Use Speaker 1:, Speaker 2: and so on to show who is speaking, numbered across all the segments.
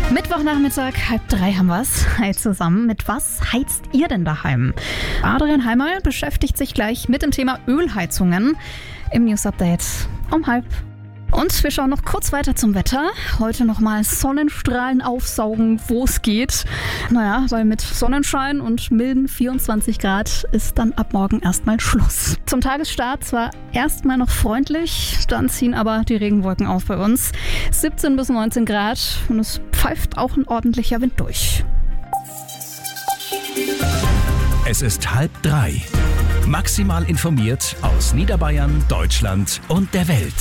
Speaker 1: Mittwochnachmittag, 2:30 haben wir's. Hi zusammen. Mit was heizt ihr denn daheim? Adrian Heimal beschäftigt sich gleich mit dem Thema Ölheizungen im News Update um 12:30. Und wir schauen noch kurz weiter zum Wetter. Heute nochmal Sonnenstrahlen aufsaugen, wo es geht. Weil mit Sonnenschein und milden 24 Grad ist dann ab morgen erstmal Schluss. Zum Tagesstart zwar erstmal noch freundlich, dann ziehen aber die Regenwolken auf bei uns. 17 bis 19 Grad und es pfeift auch ein ordentlicher Wind durch.
Speaker 2: Es ist 2:30. Maximal informiert aus Niederbayern, Deutschland und der Welt.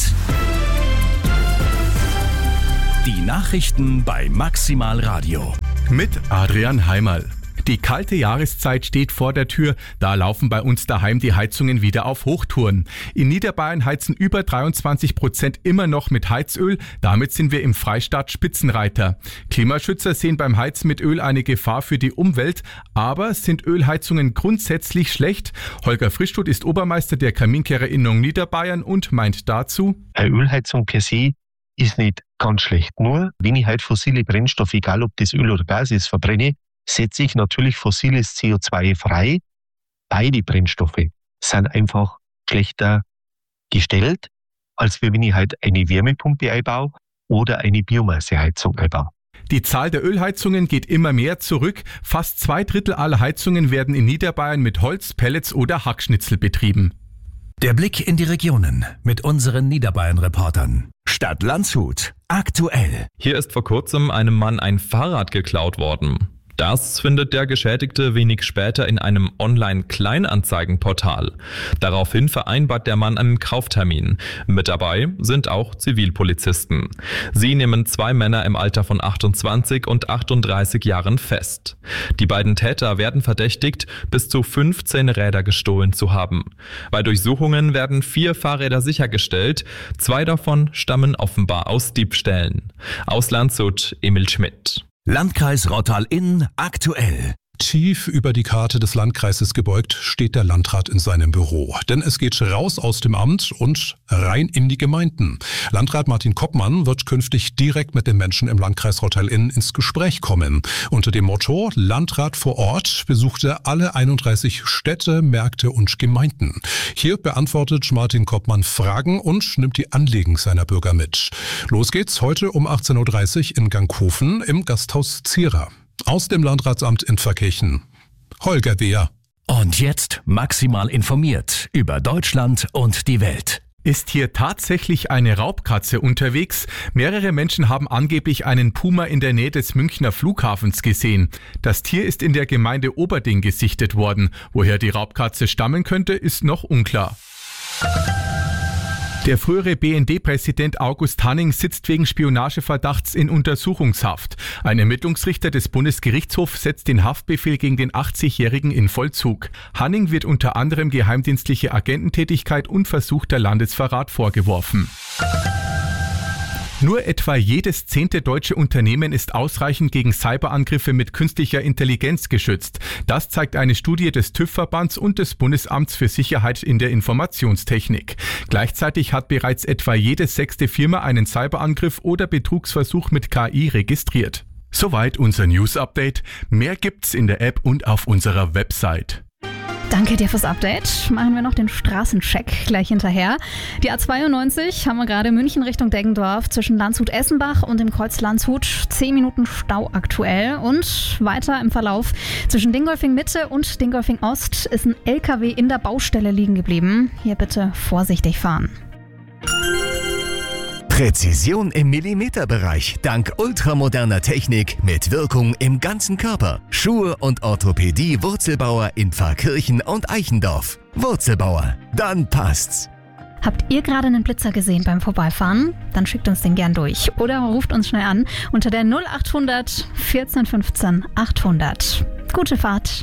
Speaker 2: Die Nachrichten bei Maximal Radio.
Speaker 3: Mit Adrian Heimal. Die kalte Jahreszeit steht vor der Tür. Da laufen bei uns daheim die Heizungen wieder auf Hochtouren. In Niederbayern heizen über 23% immer noch mit Heizöl. Damit sind wir im Freistaat Spitzenreiter. Klimaschützer sehen beim Heizen mit Öl eine Gefahr für die Umwelt. Aber sind Ölheizungen grundsätzlich schlecht? Holger Frischtut ist Obermeister der Kaminkehrerinnung Niederbayern und meint dazu:
Speaker 4: Eine Ölheizung per se ist nicht ganz schlecht. Nur, wenn ich halt fossile Brennstoffe, egal ob das Öl oder Gas ist, verbrenne, setze ich natürlich fossiles CO2 frei. Beide Brennstoffe sind einfach schlechter gestellt, als wenn ich halt eine Wärmepumpe einbaue oder eine Biomasseheizung einbaue.
Speaker 3: Die Zahl der Ölheizungen geht immer mehr zurück. Fast 2/3 aller Heizungen werden in Niederbayern mit Holz, Pellets oder Hackschnitzel betrieben.
Speaker 2: Der Blick in die Regionen mit unseren Niederbayern-Reportern. Stadt Landshut. Aktuell.
Speaker 5: Hier ist vor kurzem einem Mann ein Fahrrad geklaut worden. Das findet der Geschädigte wenig später in einem Online-Kleinanzeigenportal. Daraufhin vereinbart der Mann einen Kauftermin. Mit dabei sind auch Zivilpolizisten. Sie nehmen 2 Männer im Alter von 28 und 38 Jahren fest. Die beiden Täter werden verdächtigt, bis zu 15 Räder gestohlen zu haben. Bei Durchsuchungen werden 4 Fahrräder sichergestellt. 2 davon stammen offenbar aus Diebstählen. Aus Landshut, Emil Schmidt.
Speaker 2: Landkreis Rottal-Inn aktuell.
Speaker 6: Tief über die Karte des Landkreises gebeugt steht der Landrat in seinem Büro. Denn es geht raus aus dem Amt und rein in die Gemeinden. Landrat Martin Koppmann wird künftig direkt mit den Menschen im Landkreis Rottal-Inn ins Gespräch kommen. Unter dem Motto Landrat vor Ort besucht er alle 31 Städte, Märkte und Gemeinden. Hier beantwortet Martin Koppmann Fragen und nimmt die Anliegen seiner Bürger mit. Los geht's heute um 18:30 Uhr in Ganghofen im Gasthaus Zierer. Aus dem Landratsamt in Pfarrkirchen, Holger Wehr.
Speaker 2: Und jetzt maximal informiert über Deutschland und die Welt.
Speaker 3: Ist hier tatsächlich eine Raubkatze unterwegs? Mehrere Menschen haben angeblich einen Puma in der Nähe des Münchner Flughafens gesehen. Das Tier ist in der Gemeinde Oberding gesichtet worden. Woher die Raubkatze stammen könnte, ist noch unklar. Der frühere BND-Präsident August Hanning sitzt wegen Spionageverdachts in Untersuchungshaft. Ein Ermittlungsrichter des Bundesgerichtshofs setzt den Haftbefehl gegen den 80-Jährigen in Vollzug. Hanning wird unter anderem geheimdienstliche Agententätigkeit und versuchter Landesverrat vorgeworfen. Nur etwa jedes 10. deutsche Unternehmen ist ausreichend gegen Cyberangriffe mit künstlicher Intelligenz geschützt. Das zeigt eine Studie des TÜV-Verbands und des Bundesamts für Sicherheit in der Informationstechnik. Gleichzeitig hat bereits etwa jede 6. Firma einen Cyberangriff oder Betrugsversuch mit KI registriert. Soweit unser News-Update. Mehr gibt's in der App und auf unserer Website.
Speaker 1: Danke dir fürs Update. Machen wir noch den Straßencheck gleich hinterher. Die A92 haben wir gerade München Richtung Deggendorf zwischen Landshut-Essenbach und dem Kreuz Landshut. 10 Minuten Stau aktuell. Und weiter im Verlauf zwischen Dingolfing Mitte und Dingolfing Ost ist ein LKW in der Baustelle liegen geblieben. Hier bitte vorsichtig fahren.
Speaker 2: Präzision im Millimeterbereich dank ultramoderner Technik mit Wirkung im ganzen Körper. Schuhe und Orthopädie Wurzelbauer in Pfarrkirchen und Eichendorf. Wurzelbauer, dann passt's.
Speaker 1: Habt ihr gerade einen Blitzer gesehen beim Vorbeifahren? Dann schickt uns den gern durch oder ruft uns schnell an unter der 0800 14 15 800. Gute Fahrt!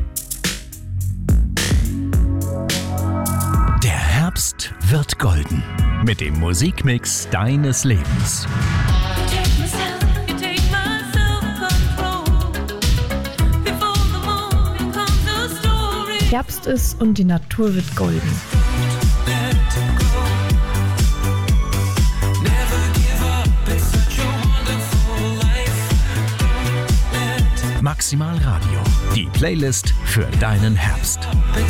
Speaker 2: Der Herbst wird golden mit dem Musikmix deines Lebens.
Speaker 7: Herbst ist und die Natur wird golden.
Speaker 2: Maximal Radio. Die Playlist für deinen Herbst.